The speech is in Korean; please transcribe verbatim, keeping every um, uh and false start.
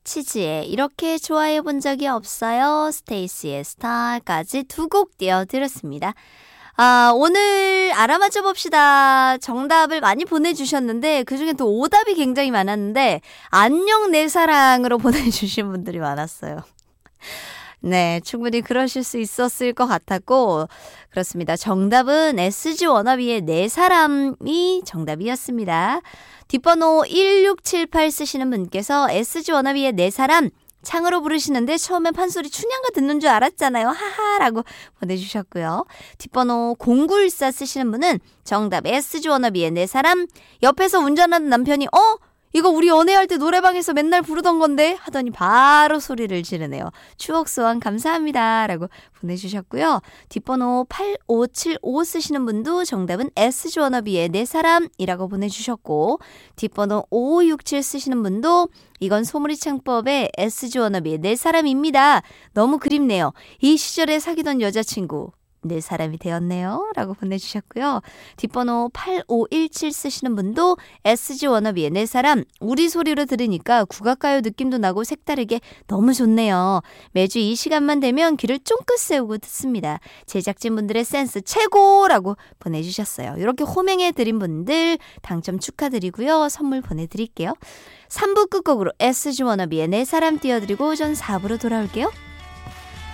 치즈의 이렇게 좋아해 본 적이 없어요. 스테이시의 스타까지 두 곡 띄워드렸습니다. 아, 오늘 알아맞혀 봅시다. 정답을 많이 보내주셨는데 그중에 또 오답이 굉장히 많았는데 안녕 내 사랑으로 보내주신 분들이 많았어요. 네, 충분히 그러실 수 있었을 것 같았고 그렇습니다. 정답은 에스지 워너비의 내 사람이 정답이었습니다. 뒷번호 일육칠팔 쓰시는 분께서 에스지 워너비의 내 사람 창으로 부르시는데 처음에 판소리 춘향가 듣는 줄 알았잖아요. 하하라고 보내주셨고요. 뒷번호 공구일사 쓰시는 분은 정답 에스지 워너비의 내 사람 옆에서 운전하는 남편이 어? 이거 우리 연애할 때 노래방에서 맨날 부르던 건데 하더니 바로 소리를 지르네요. 추억 소환 감사합니다 라고 보내주셨고요. 뒷번호 팔오칠오 쓰시는 분도 정답은 에스지 워너비의 내 사람이라고 보내주셨고 뒷번호 오오육칠 쓰시는 분도 이건 소머리 창법의 에스지 워너비의 내 사람입니다. 너무 그립네요. 이 시절에 사귀던 여자친구 내 사람이 되었네요 라고 보내주셨고요. 뒷번호 팔오일칠 쓰시는 분도 에스지 워너비의 내 사람 우리 소리로 들으니까 국악가요 느낌도 나고 색다르게 너무 좋네요. 매주 이 시간만 되면 귀를 쫑긋 세우고 듣습니다. 제작진분들의 센스 최고라고 보내주셨어요. 이렇게 호명해드린 분들 당첨 축하드리고요. 선물 보내드릴게요. 삼 부 끝곡으로 에스지 워너비의 내 사람 띄워드리고 전 사 부로 돌아올게요.